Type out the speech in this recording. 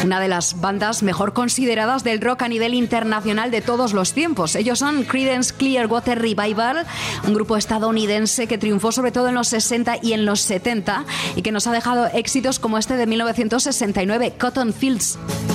una de las bandas mejor consideradas del rock a nivel internacional de todos los tiempos. Ellos son Creedence Clearwater Revival, un grupo estadounidense que triunfó sobre todo en los 60 y en los 70 y que nos ha dejado éxitos como este de 1969, Cotton Fields.